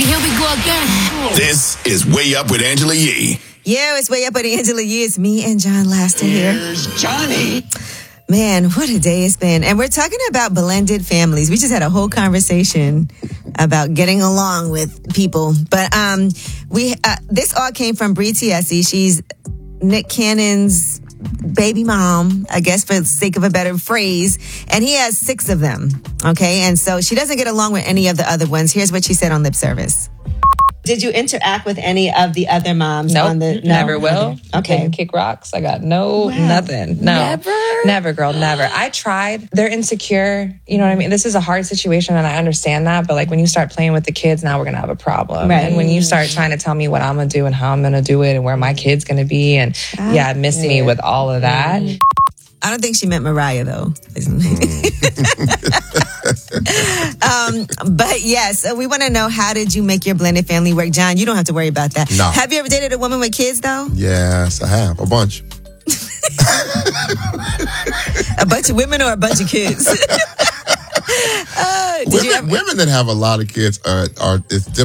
Here we go again. This is Way Up with Angela Yee. Yeah, it's Way Up with Angela Yee. It's me and John Laster here. Here's Johnny. Man, what a day it's been. And we're talking about blended families. We just had a whole conversation about getting along with people. But this all came from Bree Tiesi. She's Nick Cannon's baby mom, I guess for the sake of a better phrase. And he has 6 of them. Okay. And so she doesn't get along with any of the other ones. Here's what she said on lip service. Did you interact with any of the other moms? Nope, On the never will. Okay. Didn't kick rocks. I got nothing. No. Never, girl, never. I tried. They're insecure. You know what I mean? This is a hard situation and I understand that. But like when you start playing with the kids, now we're going to have a problem. Right. And when you start trying to tell me what I'm going to do and how I'm going to do it and where my kid's going to be and miss me with all of that. I don't think she meant Mariah, though. But yes, we want to know, how did you make your blended family work? John, you don't have to worry about that. No. Have you ever dated a woman with kids, though? Yes, I have. A bunch. A bunch of women or a bunch of kids? Women that have a lot of kids it's